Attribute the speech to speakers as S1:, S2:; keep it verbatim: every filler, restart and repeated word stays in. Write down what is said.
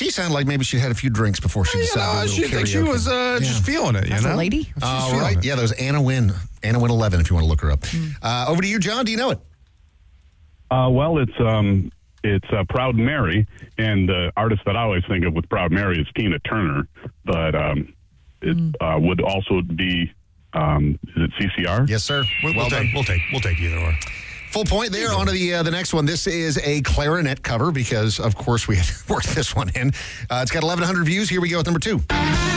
S1: She sounded like maybe she had a few drinks before she decided
S2: You know,
S1: to do
S2: she
S1: a little
S2: think she
S1: karaoke.
S2: was uh,
S1: Yeah.
S2: just feeling it, you
S3: That's
S2: know?
S3: a lady?
S2: She's
S1: All
S2: feeling
S1: right.
S2: it.
S1: Yeah, that was Anna Wynn. Anna Wynn eleven, if you want to look her up. Mm. Uh, over to you, John. Do you know it?
S4: Uh, well, it's um, it's uh, Proud Mary, and the artist that I always think of with Proud Mary is Tina Turner, but um, it mm. uh, would also be, um, is it C C R?
S1: Yes, sir.
S2: We'll,
S1: well
S2: we'll
S1: done.
S2: take, we'll take, we'll take either or.
S1: Full point there. On to the uh, the next one. This is a clarinet cover because, of course, we had worked this one in. Uh, it's got eleven hundred views. Here we go with number two.